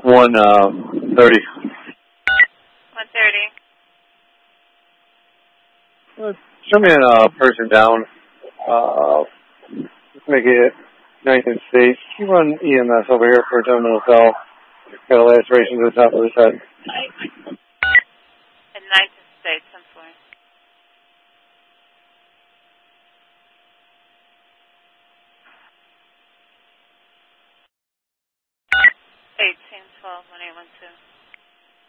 1:30. 1:30. Show me a person down. Let's make it 9th and State. You run EMS over here for a gentleman cell. Got a laceration to the top of his head. And 9th and State, 10-4. 1812-1812.